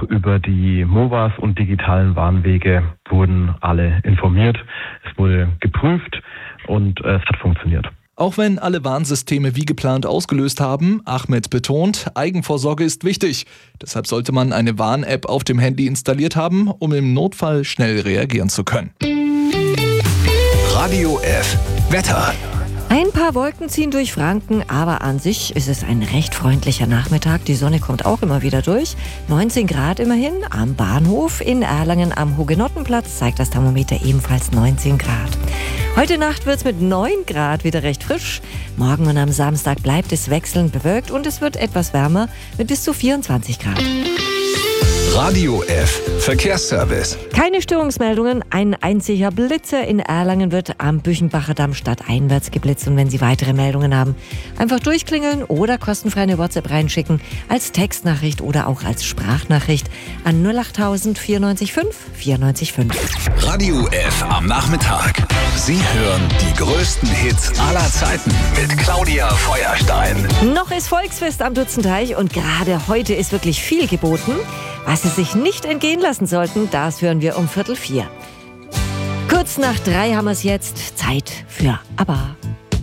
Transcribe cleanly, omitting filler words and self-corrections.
über die MOVAs und digitalen Warnwege wurden alle informiert. Es wurde geprüft und es hat funktioniert. Auch wenn alle Warnsysteme wie geplant ausgelöst haben, Ahmed betont, Eigenvorsorge ist wichtig. Deshalb sollte man eine Warn-App auf dem Handy installiert haben, um im Notfall schnell reagieren zu können. Radio F Wetter. Ein paar Wolken ziehen durch Franken, aber an sich ist es ein recht freundlicher Nachmittag. Die Sonne kommt auch immer wieder durch. 19 Grad immerhin am Bahnhof. In Erlangen am Hugenottenplatz zeigt das Thermometer ebenfalls 19 Grad. Heute Nacht wird es mit 9 Grad wieder recht frisch. Morgen und am Samstag bleibt es wechselnd bewölkt und es wird etwas wärmer mit bis zu 24 Grad. Radio F Verkehrsservice. Keine Störungsmeldungen, ein einziger Blitzer in Erlangen wird am Büchenbacher Damm stadteinwärts geblitzt. Und wenn Sie weitere Meldungen haben, einfach durchklingeln oder kostenfrei eine WhatsApp reinschicken, als Textnachricht oder auch als Sprachnachricht an 08000 94 5 94 5. Radio F am Nachmittag. Sie hören die größten Hits aller Zeiten mit Claudia Feuerstein. Noch ist Volksfest am Dutzenteich und gerade heute ist wirklich viel geboten. Was Sie sich nicht entgehen lassen sollten, das hören wir um 3:15. Kurz nach 3 haben wir es jetzt. Zeit für ABBA.